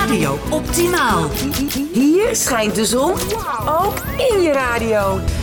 Radio Optimaal. Hier schijnt de zon, ook in je radio.